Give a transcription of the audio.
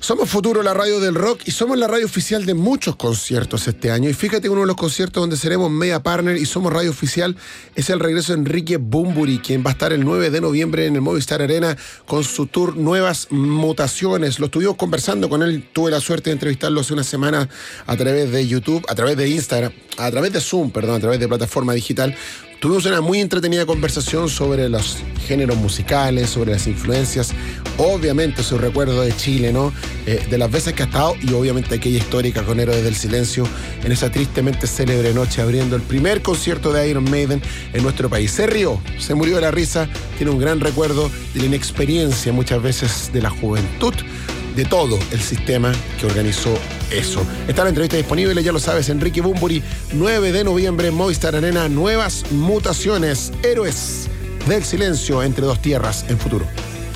Somos Futuro, la radio del rock, y somos la radio oficial de muchos conciertos este año. Y fíjate, uno de los conciertos donde seremos media partner y somos radio oficial es el regreso de Enrique Bunbury, quien va a estar el 9 de noviembre en el Movistar Arena con su tour Nuevas Mutaciones. Lo estuvimos conversando con él, tuve la suerte de entrevistarlo hace una semana a través de YouTube, a través de Instagram, a través de Zoom, a través de plataforma digital. Tuvimos una muy entretenida conversación sobre los géneros musicales, sobre las influencias, obviamente su recuerdo de Chile, ¿no? De las veces que ha estado y obviamente aquella histórica con Héroes del Silencio en esa tristemente célebre noche abriendo el primer concierto de Iron Maiden en nuestro país. Se rió, se murió de la risa, tiene un gran recuerdo de la inexperiencia muchas veces de la juventud, de todo el sistema que organizó eso. Está la entrevista disponible, ya lo sabes, Enrique Bunbury, 9 de noviembre, Movistar Arena, Nuevas Mutaciones, Héroes del Silencio entre dos tierras en Futuro.